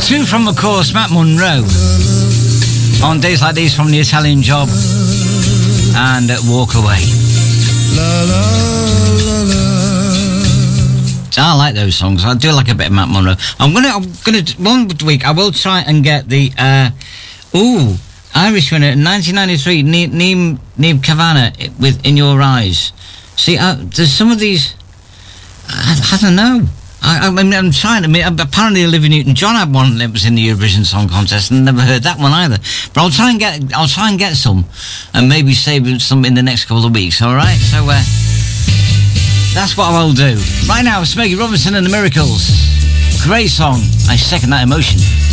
Two from, of course, Matt Monro. On Days Like These from The Italian Job and Walk Away. I like those songs. I do like a bit of Matt Monro. I'm gonna one week I will try and get the Irish winner in 1993, Niamh Kavanagh with In Your Eyes. See, there's some of these. I don't know. I'm trying. Apparently Olivia Newton-John had one that was in the Eurovision Song Contest, and never heard that one either. But I'll try and get some, and maybe save some in the next couple of weeks. All right. So that's what I will do. Right now, Smokey Robinson and the Miracles. Great song. I second that emotion.